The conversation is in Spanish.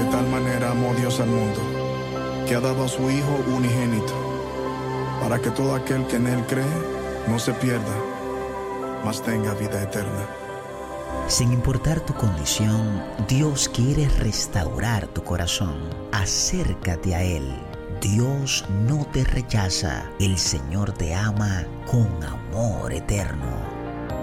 tal manera amó Dios al mundo, que ha dado a su Hijo unigénito, para que todo aquel que en Él cree no se pierda, mas tenga vida eterna. Sin importar tu condición, Dios quiere restaurar tu corazón. Acércate a Él. Dios no te rechaza. El Señor te ama con amor eterno.